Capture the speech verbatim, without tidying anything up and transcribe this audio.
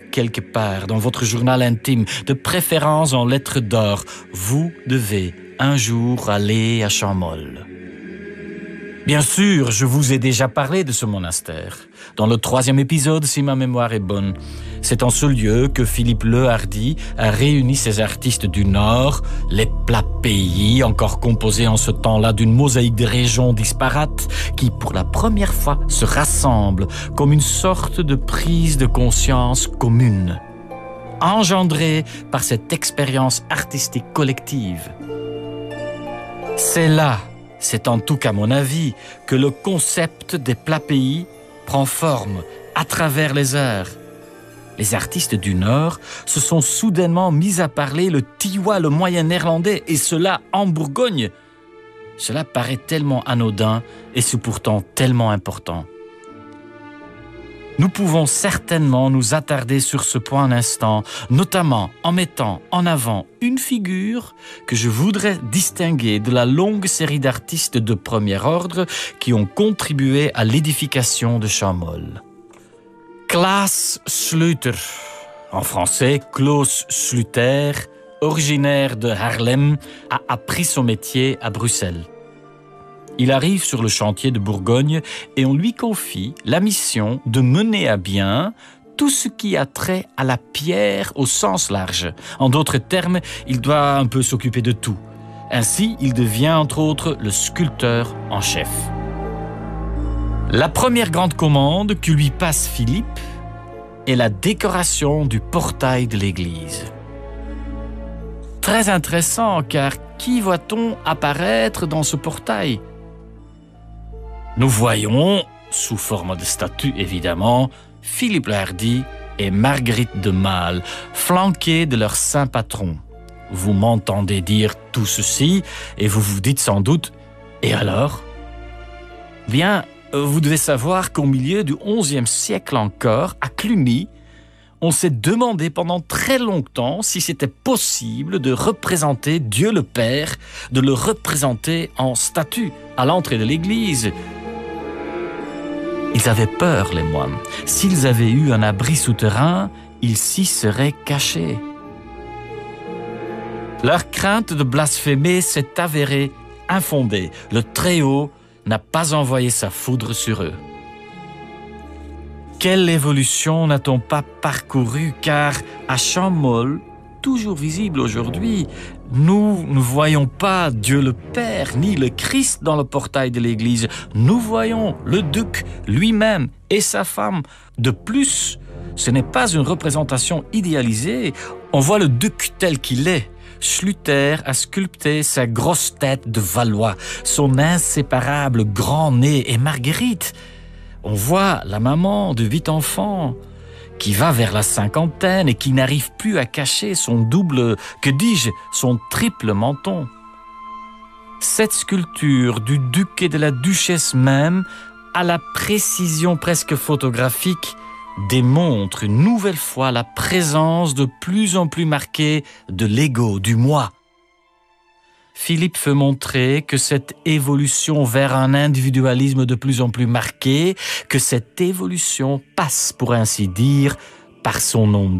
quelque part dans votre journal intime, de préférence en lettres d'or. Vous devez un jour aller à Champmol. Bien sûr, je vous ai déjà parlé de ce monastère. Dans le troisième épisode, si ma mémoire est bonne. C'est en ce lieu que Philippe Le Hardi a réuni ses artistes du Nord, les plats pays, encore composés en ce temps-là d'une mosaïque de régions disparates, qui pour la première fois se rassemblent comme une sorte de prise de conscience commune, engendrée par cette expérience artistique collective. C'est là, c'est en tout cas mon avis, que le concept des plats pays prend forme à travers les heures. Les artistes du Nord se sont soudainement mis à parler le tiwa, le moyen néerlandais, et cela en Bourgogne. Cela paraît tellement anodin et c'est pourtant tellement important. Nous pouvons certainement nous attarder sur ce point un instant, notamment en mettant en avant une figure que je voudrais distinguer de la longue série d'artistes de premier ordre qui ont contribué à l'édification de Champmol. Klaas Sluiter, en français Klaus Sluiter, originaire de Haarlem, a appris son métier à Bruxelles. Il arrive sur le chantier de Bourgogne et on lui confie la mission de mener à bien tout ce qui a trait à la pierre au sens large. En d'autres termes, il doit un peu s'occuper de tout. Ainsi, il devient entre autres le sculpteur en chef. La première grande commande que lui passe Philippe est la décoration du portail de l'église. Très intéressant, car qui voit-on apparaître dans ce portail ? Nous voyons, sous forme de statue évidemment, Philippe Le Hardi et Marguerite de Malle, flanqués de leur saint patron. Vous m'entendez dire tout ceci et vous vous dites sans doute « Et alors ?» Bien, vous devez savoir qu'au milieu du onzième siècle encore, à Cluny, on s'est demandé pendant très longtemps si c'était possible de représenter Dieu le Père, de le représenter en statue à l'entrée de l'église. Ils avaient peur, les moines. S'ils avaient eu un abri souterrain, ils s'y seraient cachés. Leur crainte de blasphémer s'est avérée infondée. Le Très-Haut n'a pas envoyé sa foudre sur eux. Quelle évolution n'a-t-on pas parcourue, car à Champmol, toujours visible aujourd'hui, nous ne voyons pas Dieu le Père ni le Christ dans le portail de l'église. Nous voyons le duc lui-même et sa femme. De plus, ce n'est pas une représentation idéalisée. On voit le duc tel qu'il est. Sluiter a sculpté sa grosse tête de Valois, son inséparable grand nez, et Marguerite. On voit la maman de huit enfants qui va vers la cinquantaine et qui n'arrive plus à cacher son double, que dis-je, son triple menton. Cette sculpture du duc et de la duchesse même, à la précision presque photographique, démontre une nouvelle fois la présence de plus en plus marquée de l'ego, du moi. Philippe veut montrer que cette évolution vers un individualisme de plus en plus marqué, que cette évolution passe, pour ainsi dire, par son nombre.